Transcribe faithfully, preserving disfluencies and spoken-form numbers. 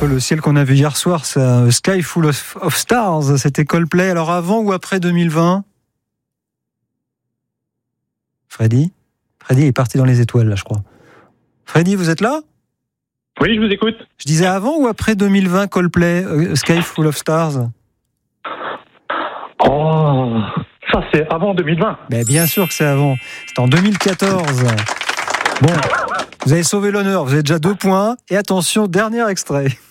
peu le ciel qu'on a vu hier soir, c'est un Sky Full of, of Stars, c'était Coldplay. Alors avant ou après deux mille vingt? Freddy Freddy est parti dans les étoiles, là, je crois. Freddy, vous êtes là? Oui, je vous écoute. Je disais avant ou après deux mille vingt, Coldplay, euh, Sky Full of Stars? Oh, ça c'est avant deux mille vingt. Mais bien sûr que c'est avant. C'est en deux mille quatorze. Bon, vous avez sauvé l'honneur, vous avez déjà deux points. Et attention, dernier extrait.